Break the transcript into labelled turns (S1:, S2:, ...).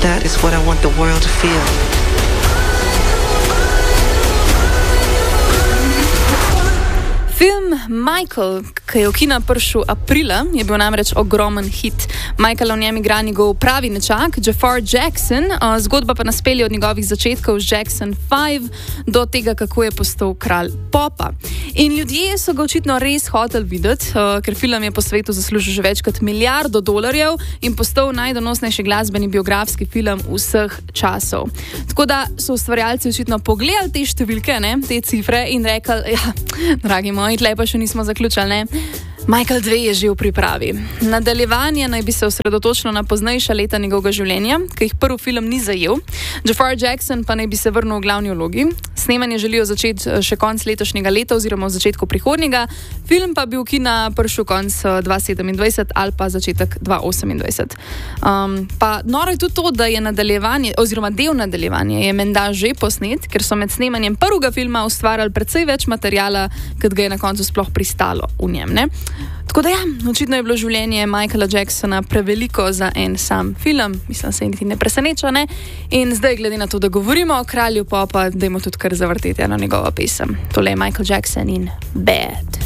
S1: That is what I want the world to feel.
S2: Film Michael, ki je v kina prišel aprila, je bil namreč ogromen hit. Michael v njem igra njegov pravi nečak, Jafar Jackson, zgodba pa nas pelje od njegovih začetkov z Jackson 5 do tega, kako je postal kralj popa. In ljudje so ga očitno res hoteli videti, ker film je po svetu zaslužil že več kot $1 milijard in postal najdonosnejši glasbeni biografski film vseh časov. Tako da so ustvarjalci očitno pogledali te številke, te cifre in rekli, ja, dragi moji, tle pa še nismo zaključili, ne? Michael 2 je že v pripravi. Nadaljevanje naj bi se osredotočilo na poznejša leta njegovega življenja, ki jih prvi film ni zajel. Jafar Jackson pa naj bi se vrnil v glavni vlogi. Snemanje želijo začeti še konec letošnjega leta oziroma v začetku prihodnjega. Film pa bi v kina prišel konec 2027 ali pa začetek 2028. Pa noro je tudi to, da je nadaljevanje oziroma del nadaljevanja je menda že posnet, ker so med snemanjem prvega filma ustvarjali precej več materijala, kot ga je na koncu sploh pristalo v njem, ne? Tako da ja, očitno je bilo življenje Michaela Jacksona preveliko za en sam film, mislim, se niti ne preseneča, ne? In zdaj, glede na to, da govorimo o kralju popa, dajmo tudi kar zavrteti eno njegovo pesem. Tole je Michael Jackson in Bad.